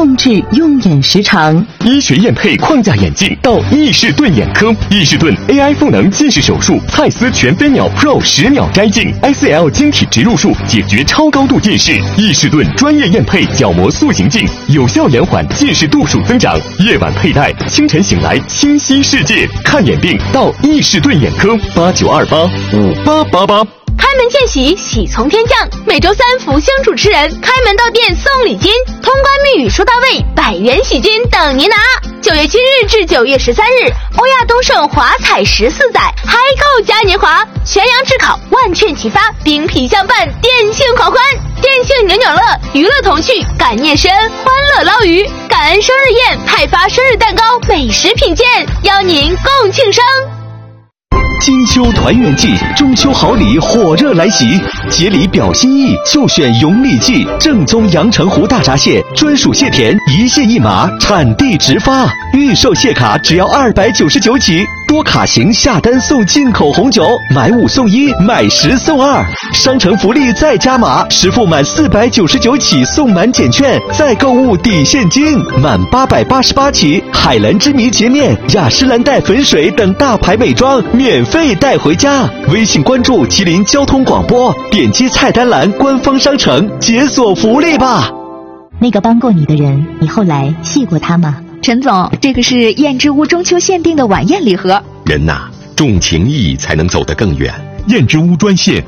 控制用眼时长。 医学验配框架眼镜到易士顿眼科，易士顿 AI 赋能近视手术，蔡司全飞秒 Pro 10秒摘镜 ，ICL 晶体植入术解决超高度近视。易士顿专业验配角膜塑形镜，有效延缓近视度数增长。夜晚佩戴，清晨醒来清晰世界。看眼病到易士顿眼科，89285888。 开门见喜，喜从天降。每周三，福星主持人开门到店送礼金，通关密语说到位，100元喜金等您拿。9月7日至9月13日，欧亚东盛华彩14载，嗨购嘉年华，全阳智考，万券齐发，冰皮相伴，电庆狂欢，电庆扭扭乐，娱乐童趣，感念深恩，欢乐捞鱼，感恩生日宴，派发生日蛋糕，美食品鉴，邀您共庆生。 金秋团圆季，中秋好礼火热来袭，节礼表心意就选永利记正宗阳澄湖大闸蟹，专属蟹田，一蟹一码，产地直发，预售蟹卡只要299起，多卡型下单送进口红酒，买5送1，买10送2，商城福利再加码，实付满499起送满减券，再购物抵现金，满888起，海蓝之谜洁面、雅诗兰黛粉水等大牌美妆免费带回家。微信关注麒麟交通广播，点击菜单栏官方商城解锁福利吧。 那个帮过你的人，你后来谢过他吗？ 陈总，这个是燕之屋中秋限定的晚宴礼盒。 人呐，重情义才能走得更远。 燕之屋专线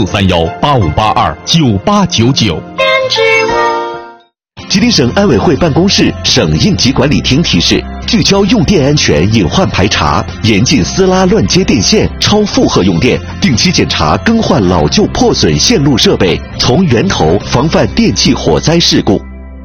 043185829899。 吉林省安委会办公室、省应急管理厅提示：聚焦用电安全隐患排查，严禁私拉乱接电线、超负荷用电，定期检查更换老旧破损线路设备，从源头防范电气火灾事故。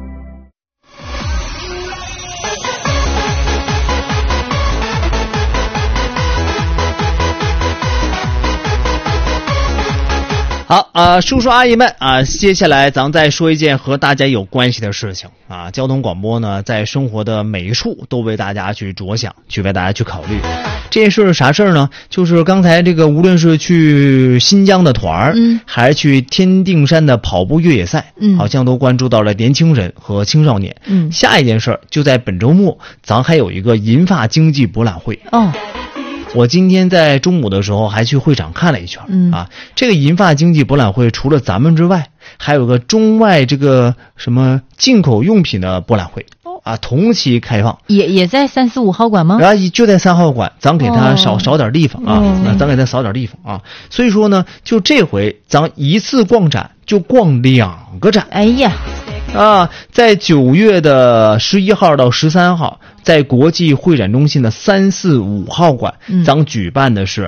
好叔叔阿姨们接下来咱们再说一件和大家有关系的事情交通广播呢，在生活的每一处都为大家去着想，去为大家去考虑。这件事是啥事呢？就是刚才这个，无论是去新疆的团还是去天定山的跑步越野赛，好像都关注到了年轻人和青少年。下一件事就在本周末，咱还有一个银发经济博览会。我今天在中午的时候还去会场看了一圈这个银发经济博览会除了咱们之外，还有个中外这个什么进口用品的博览会同期开放， 也在3、4、5号馆吗？ 然后就在3号馆，咱给他少点地方咱给他少点地方所以说呢，就这回咱一次逛展就逛2个展。 哎呀在9月的11号到13号，在国际会展中心的3、4、5号馆，咱举办的是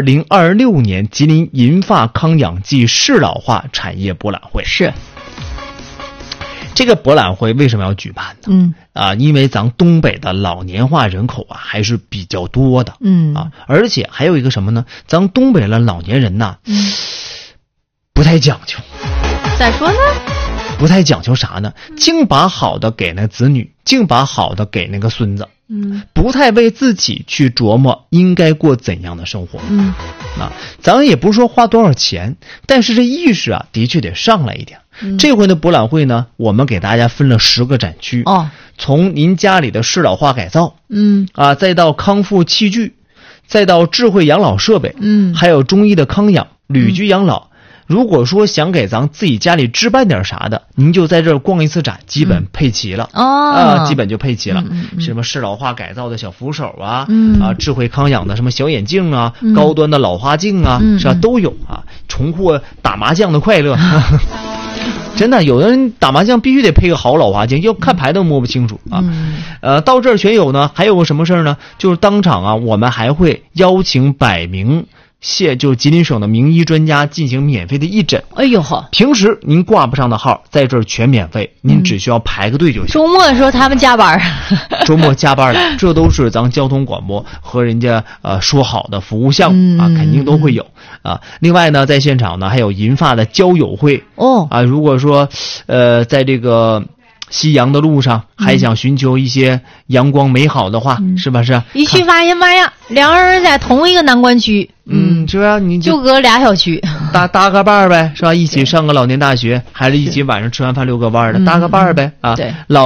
2026年吉林银发康养暨适老化产业博览会。 是这个博览会为什么要举办呢？因为咱东北的老年化人口还是比较多的。而且还有一个什么呢？咱东北的老年人不太讲究。 咋说呢？ 不太讲究啥呢？净把好的给那子女，净把好的给那个孙子。不太为自己去琢磨应该过怎样的生活。咱也不是说花多少钱，但是这意识的确得上来一点。这回的博览会呢，我们给大家分了10个展区。从您家里的适老化改造，再到康复器具，再到智慧养老设备，还有中医的康养、旅居养老。如果说想给咱自己家里置办点啥的，您就在这儿逛一次展，基本配齐了。基本就配齐了。什么适老化改造的小扶手智慧康养的什么小眼镜高端的老花镜是吧，都有重获打麻将的快乐。真的，有的人打麻将必须得配个好老花镜，要看牌都摸不清楚到这儿全有呢。还有个什么事儿呢？就是当场我们还会邀请100名就吉林省的名医专家进行免费的义诊。 哎呦呵， 平时您挂不上的号，在这儿全免费，您只需要排个队就行。 周末的时候他们加班周末加班的，这都是咱交通广播和人家说好的服务项目肯定都会有另外呢，在现场呢还有银发的交友会如果说在这个夕阳的路上还想寻求一些阳光美好的话，是吧？是一去发现妈呀，2个人在同一个南关区， 是吧？你就隔2小区， 搭个伴儿呗，是吧？一起上个老年大学，还是一起晚上吃完饭遛个弯的，搭个伴儿呗对。